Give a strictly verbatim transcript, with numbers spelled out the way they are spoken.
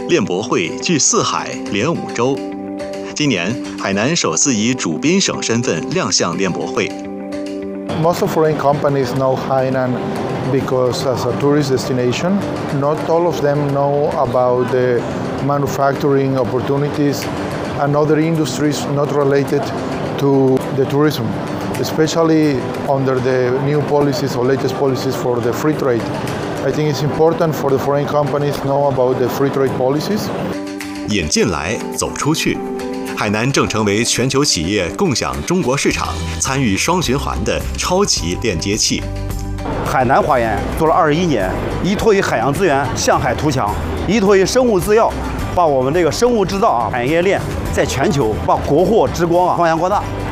链博会聚四海连五洲。今年，海南首次以主宾省身份亮相链博会。 Most of foreign companies know Hainan because as a tourist destination, not all of them know about the manufacturing opportunities and other industries not related to the tourism, especially under the new policies or latest policies for the free trade. I think it's important for the foreign companies to know about the free trade policies. 引进来，走出去。海南正成为全球企业共享中国市场、参与双循环的超级链接器。 海南华研做了二十一年，依托于海洋资源向海图强，依托于生物制药，把我们这个生物制造啊产业链在全球把国货之光啊发扬光大。